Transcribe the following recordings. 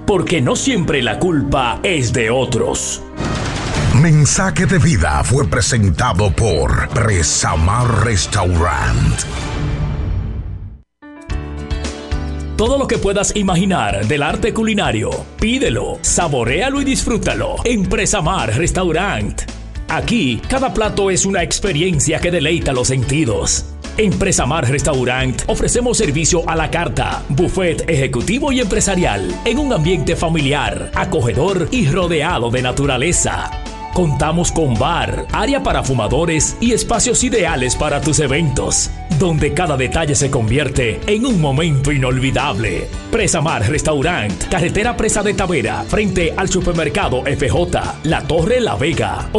porque no siempre la culpa es de otros. Mensaje de Vida fue presentado por Presamar Restaurant. Todo lo que puedas imaginar del arte culinario, pídelo, saboréalo y disfrútalo en Presamar Restaurant. Aquí, cada plato es una experiencia que deleita los sentidos. En Presamar Restaurant ofrecemos servicio a la carta, buffet ejecutivo y empresarial, en un ambiente familiar, acogedor y rodeado de naturaleza. Contamos con bar, área para fumadores y espacios ideales para tus eventos, donde cada detalle se convierte en un momento inolvidable. Presamar Restaurant, carretera Presa de Tavera, frente al supermercado FJ, La Torre La Vega,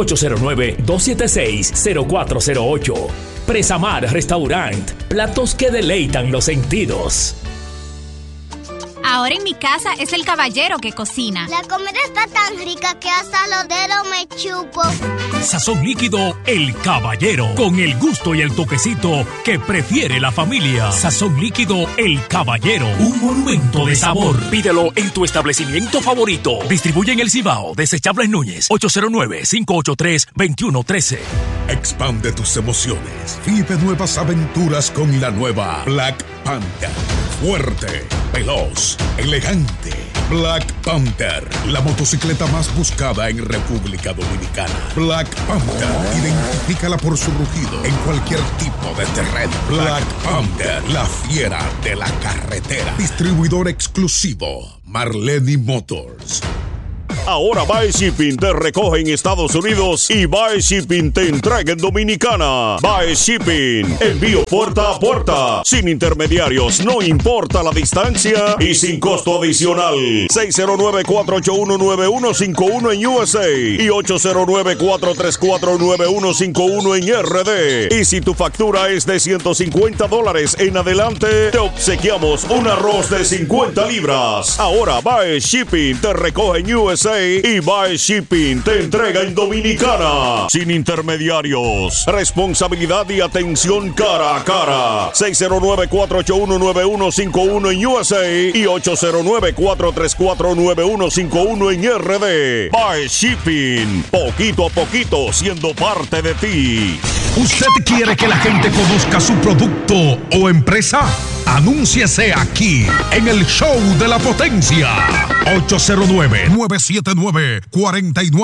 809-276-0408. Presamar Restaurant, platos que deleitan los sentidos. Ahora en mi casa es el caballero que cocina. La comida está tan rica que hasta los dedos me chupo. Sazón líquido El Caballero, con el gusto y el toquecito que prefiere la familia. Sazón líquido El Caballero, un monumento de sabor. Pídelo en tu establecimiento favorito. Distribuye en El Cibao, Desechables Núñez, 809-583-2113. Expande tus emociones. Vive nuevas aventuras con la nueva Black Panther. Fuerte, veloz, elegante. Black Panther, la motocicleta más buscada en República Dominicana. Black Panther, identifícala por su rugido en cualquier tipo de terreno. Black Panther, la fiera de la carretera. Distribuidor exclusivo, Marleni Motors. Ahora Bae Shipping te recoge en Estados Unidos y Bae Shipping te entrega en Dominicana. Bae Shipping, envío puerta a puerta, sin intermediarios, no importa la distancia y sin costo adicional. 609-481-9151 en USA y 809-434-9151 en RD. Y si tu factura es de $150 en adelante, te obsequiamos un arroz de 50 libras. Ahora Bae Shipping te recoge en USA y Bae Shipping te entrega en Dominicana. Sin intermediarios. Responsabilidad y atención cara a cara. 609-481-9151 en USA y 809-434-9151 en RD. Bae Shipping. Poquito a poquito siendo parte de ti. ¿Usted quiere que la gente conozca su producto o empresa? Anúnciese aquí en el Show de la Potencia. 809-979-49